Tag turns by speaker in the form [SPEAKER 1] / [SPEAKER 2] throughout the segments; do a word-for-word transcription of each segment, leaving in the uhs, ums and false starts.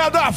[SPEAKER 1] é da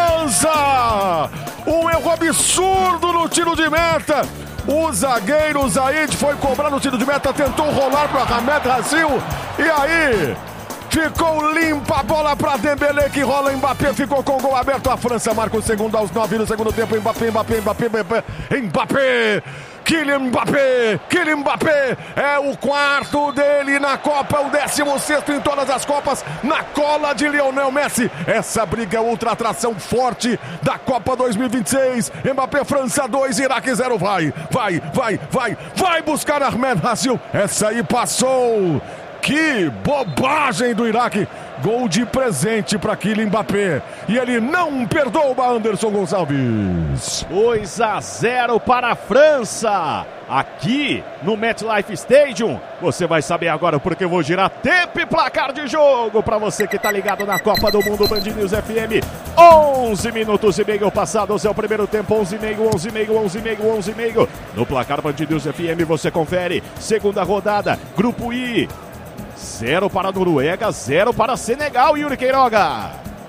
[SPEAKER 1] França! Um erro absurdo no tiro de meta. O zagueiro Zaid foi cobrar no tiro de meta, tentou rolar para Ahmed Hassil. E aí, ficou limpa a bola para Dembélé, que rola. Mbappé ficou com o gol aberto. A França marca o segundo aos nove no segundo tempo. Mbappé, Mbappé, Mbappé, Mbappé, Mbappé. Kylian Mbappé, Kylian Mbappé é o quarto dele na Copa, o décimo sexto em todas as Copas, na cola de Lionel Messi. Essa briga é outra atração forte da Copa dois mil e vinte e seis. Mbappé, França dois, Iraque zero. Vai, vai, vai, vai, vai buscar Ahmed Hassil. Essa aí passou. Que bobagem do Iraque. Gol de presente para Kylian Mbappé. E ele não perdoa Anderson Gonçalves.
[SPEAKER 2] dois a zero para a França. Aqui no MetLife Stadium. Você vai saber agora porque eu vou girar tempo e placar de jogo para você que tá ligado na Copa do Mundo Band News F M. onze minutos e meio passados é o primeiro tempo. onze e meio, onze e meio, onze e meio, onze e meio. No placar Band News F M você confere. Segunda rodada, Grupo I. Zero para a Noruega, zero para Senegal, Yuri Queiroga.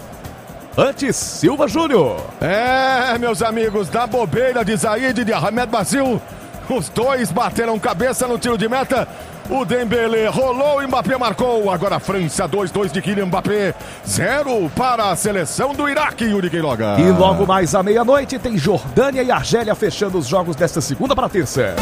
[SPEAKER 3] Antes, Silva Júnior.
[SPEAKER 1] É, meus amigos, da bobeira de Zaid e de Ahmed Hassil, os dois bateram cabeça no tiro de meta. O Dembélé rolou, o Mbappé marcou. Agora a França, dois a dois de Kylian Mbappé. Zero para a seleção do Iraque, Yuri Queiroga.
[SPEAKER 3] E logo mais à meia-noite tem Jordânia e Argélia fechando os jogos desta segunda para terça.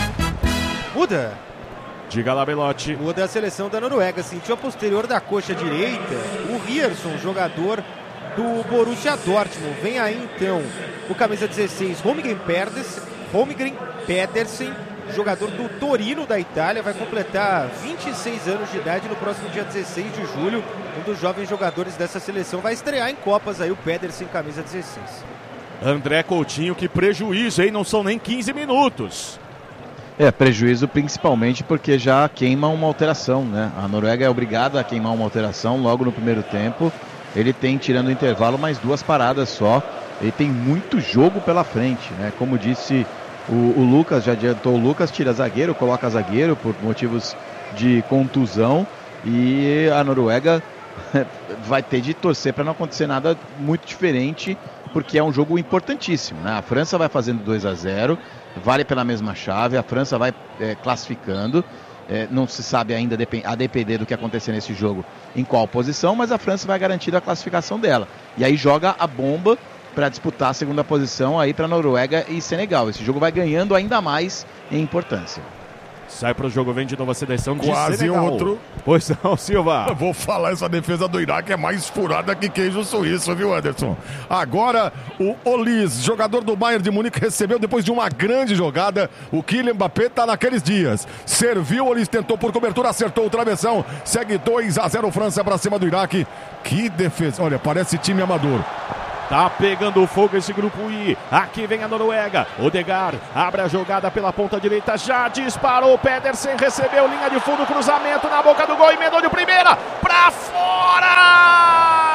[SPEAKER 4] Muda.
[SPEAKER 2] Diga lá, Belotti.
[SPEAKER 4] Muda a seleção da Noruega. Sentiu a posterior da coxa direita. O Ryerson, jogador do Borussia Dortmund. Vem aí então o camisa dezesseis, Holmgren Pedersen, Holmgren Pedersen, jogador do Torino da Itália. Vai completar vinte e seis anos de idade no próximo dia dezesseis de julho. Um dos jovens jogadores dessa seleção vai estrear em Copas aí o Pedersen, camisa dezesseis.
[SPEAKER 2] André Coutinho, que prejuízo, hein? Não são nem quinze minutos.
[SPEAKER 5] É, prejuízo principalmente porque já queima uma alteração, né? A Noruega é obrigada a queimar uma alteração logo no primeiro tempo. Ele tem, tirando o intervalo, mais duas paradas só. Ele tem muito jogo pela frente, né? Como disse o, o Lucas, já adiantou, o Lucas tira zagueiro, coloca zagueiro por motivos de contusão. E a Noruega vai ter de torcer para não acontecer nada muito diferente, porque é um jogo importantíssimo, né? A França vai fazendo dois a zero, vale pela mesma chave, a França vai é, classificando, é, não se sabe ainda, a depender do que acontecer nesse jogo, em qual posição, mas a França vai garantir a classificação dela. E aí joga a bomba para disputar a segunda posição aí para Noruega e Senegal. Esse jogo vai ganhando ainda mais em importância.
[SPEAKER 2] Sai pro jogo, vem de novo a seleção de
[SPEAKER 1] Quase
[SPEAKER 2] Senegal.
[SPEAKER 1] outro.
[SPEAKER 2] Pois não, Silva.
[SPEAKER 1] Eu vou falar, essa defesa do Iraque é mais furada que queijo suíço, viu, Anderson? Agora, o Olis, jogador do Bayern de Munique, recebeu depois de uma grande jogada. O Kylian Mbappé tá naqueles dias. Serviu, o Olis tentou por cobertura, acertou o travessão. Segue dois a zero França pra cima do Iraque. Que defesa. Olha, parece time amador.
[SPEAKER 2] Tá pegando fogo esse grupo I. Aqui vem a Noruega. Odegaard abre a jogada pela ponta direita. Já disparou. Pedersen recebeu linha de fundo. Cruzamento na boca do gol. Emendou de primeira. Pra fora!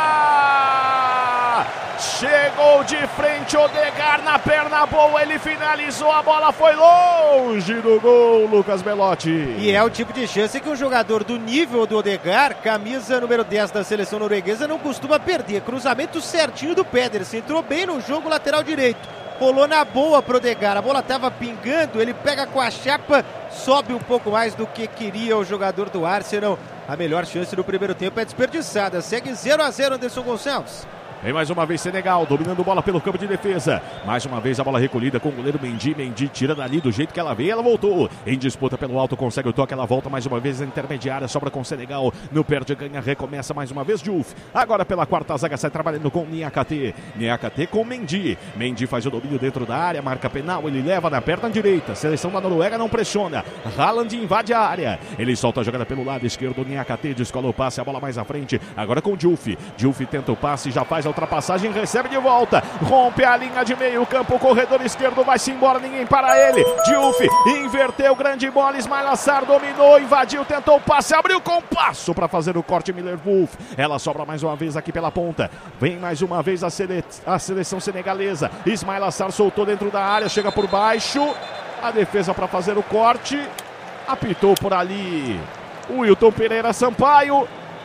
[SPEAKER 2] Chegou de frente. Odegaard na perna boa. Ele finalizou. A bola foi longe do gol. Lucas Belotti.
[SPEAKER 4] E é o tipo de chance que um jogador do nível do Odegaard, camisa número dez da seleção norueguesa, não costuma perder. Cruzamento certinho do Pedersen. Entrou bem no jogo, lateral direito. Rolou na boa pro Odegaard. A bola estava pingando. Ele pega com a chapa. Sobe um pouco mais do que queria o jogador do Arsenal. A melhor chance do primeiro tempo é desperdiçada. Segue zero a zero, Anderson Gonçalves.
[SPEAKER 2] Vem mais uma vez Senegal, dominando bola pelo campo de defesa. Mais uma vez a bola recolhida com o goleiro Mendy. Mendy tira dali do jeito que ela veio, ela voltou. Em disputa pelo alto, consegue o toque, ela volta mais uma vez na intermediária, sobra com Senegal. No perde, ganha, recomeça mais uma vez Diouf. Agora pela quarta zaga, sai trabalhando com Niakate. Niakate com Mendy. Mendy faz o domínio dentro da área, marca penal, ele leva na perna direita. Seleção da Noruega não pressiona. Haaland invade a área. Ele solta a jogada pelo lado esquerdo, Niakate descola o passe, a bola mais à frente. Agora com Diouf. Diouf tenta o passe, já faz a ultrapassagem, recebe de volta, rompe a linha de meio campo, o corredor esquerdo vai-se embora, ninguém para ele. Diouf inverteu, grande bola, Ismail Assar dominou, invadiu, tentou o passe, abriu com passo para fazer o corte. Miller Wolf, ela sobra mais uma vez aqui pela ponta, vem mais uma vez a, sele... a seleção senegalesa. Ismail Assar soltou dentro da área, chega por baixo, a defesa para fazer o corte, apitou por ali o Wilton Pereira Sampaio.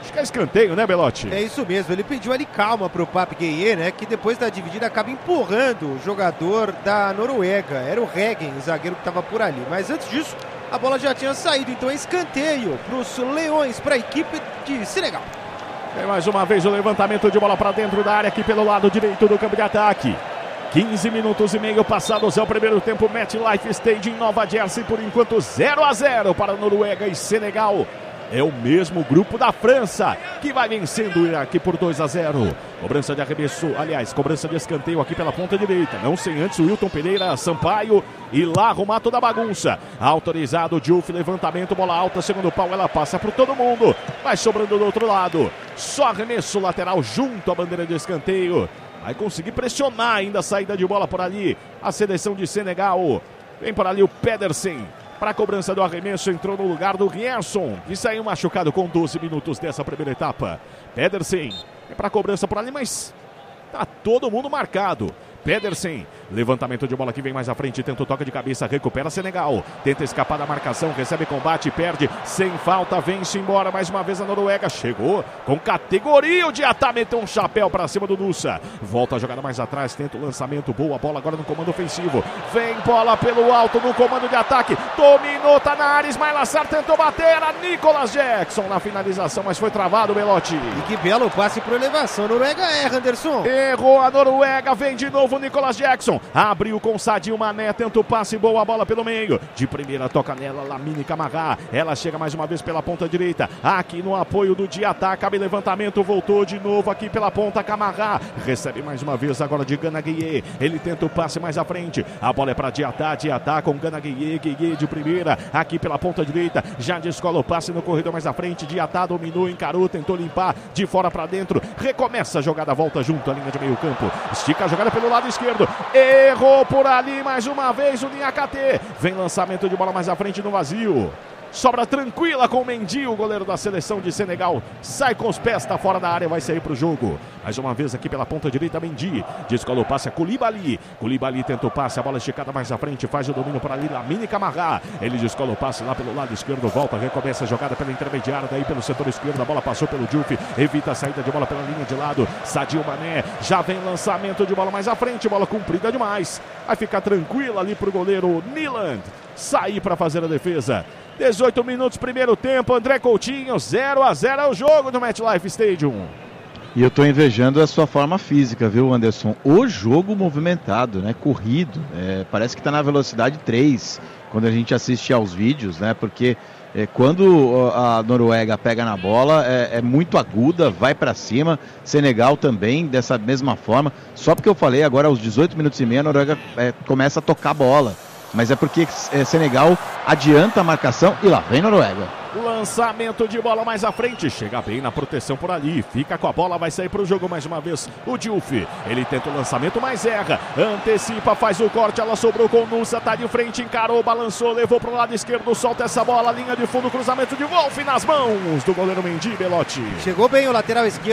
[SPEAKER 2] Acho que é escanteio, né, Belotti?
[SPEAKER 4] É isso mesmo, ele pediu ali calma pro Pape Gueye, né, que depois da dividida acaba empurrando o jogador da Noruega. Era o Regen, o zagueiro que estava por ali. Mas antes disso, a bola já tinha saído, então é escanteio pros Leões, para a equipe de Senegal.
[SPEAKER 2] Tem mais uma vez o levantamento de bola para dentro da área aqui pelo lado direito do campo de ataque. quinze minutos e meio passados é o primeiro tempo. MetLife Stadium em Nova Jersey, por enquanto zero a zero para Noruega e Senegal. É o mesmo grupo da França, que vai vencendo o Iraque por dois a zero. Cobrança de arremesso, aliás, cobrança de escanteio aqui pela ponta direita. Não sem antes o Wilton Pereira Sampaio e lá arrumar toda a bagunça. Autorizado o Diouf, levantamento, bola alta, segundo pau, ela passa por todo mundo. Vai sobrando do outro lado. Só arremesso lateral junto à bandeira de escanteio. Vai conseguir pressionar ainda a saída de bola por ali. A seleção de Senegal. Vem por ali o Pedersen. Para a cobrança do arremesso, entrou no lugar do Rierson, que saiu machucado com doze minutos dessa primeira etapa. Pedersen é para a cobrança por ali, mas tá todo mundo marcado. Pedersen, levantamento de bola que vem mais à frente, tenta o toque de cabeça, recupera Senegal, tenta escapar da marcação, recebe combate, perde, sem falta, vence embora mais uma vez a Noruega, chegou com categoria, o Diatá meteu um chapéu para cima do Nusa, volta a jogada mais atrás, tenta o lançamento, boa bola agora no comando ofensivo, vem bola pelo alto no comando de ataque, dominou, tá na área, Ismail Assar tentou bater, era Nicolas Jackson na finalização, mas foi travado o Belotti.
[SPEAKER 4] E que belo passe por elevação, a Noruega erra, Anderson.
[SPEAKER 2] Errou a Noruega, vem de novo Nicolas Jackson, abriu com Sadio Mané, tenta o passe, boa bola pelo meio, de primeira toca nela, Lamine Camara, ela chega mais uma vez pela ponta direita, aqui no apoio do Diatá, cabe levantamento, voltou de novo aqui pela ponta, Camara, recebe mais uma vez agora de Gana Gueye, ele tenta o passe mais à frente, a bola é para Diatá, Diatá com Gana Gueye, Gueye de primeira, aqui pela ponta direita, já descola o passe no corredor mais à frente, Diatá dominou, encarou, tentou limpar, de fora para dentro, recomeça a jogada, volta junto à linha de meio campo, estica a jogada pelo lado esquerdo, errou por ali mais uma vez o Niakate, vem lançamento de bola mais à frente no vazio, sobra tranquila com o Mendy, o goleiro da seleção de Senegal, sai com os pés, está fora da área, vai sair para o jogo, mais uma vez aqui pela ponta direita, Mendy, descola o passe a Koulibaly, Koulibaly tenta o passe, a bola esticada mais à frente, faz o domínio por ali, Lamine Camara, ele descola o passe lá pelo lado esquerdo, volta, recomeça a jogada pela intermediária, daí pelo setor esquerdo, a bola passou pelo Diouf, evita a saída de bola pela linha de lado, Sadio Mané, já vem lançamento de bola mais à frente, bola comprida demais, vai ficar tranquila ali pro goleiro Niland, sair para fazer a defesa. dezoito minutos, primeiro tempo, André Coutinho, zero a zero é o jogo do MetLife Stadium.
[SPEAKER 5] E eu tô invejando a sua forma física, viu, Anderson? O jogo movimentado, né? Corrido. É, parece que tá na velocidade três, quando a gente assiste aos vídeos, né? Porque é, quando a Noruega pega na bola, é, é muito aguda, vai para cima. Senegal também, dessa mesma forma. Só porque eu falei agora, aos dezoito minutos e meio, a Noruega é, começa a tocar a bola. Mas é porque é, Senegal adianta a marcação e lá vem Noruega.
[SPEAKER 2] Lançamento de bola mais à frente, chega bem na proteção por ali, fica com a bola, vai sair para o jogo mais uma vez o Diouf, ele tenta o lançamento, mas erra, antecipa, faz o corte, ela sobrou com o Nusa, tá de frente, encarou, balançou, levou para o lado esquerdo, solta essa bola, linha de fundo, cruzamento de Wolf nas mãos do goleiro Mendy, Belotti.
[SPEAKER 4] Chegou bem o lateral esquerdo.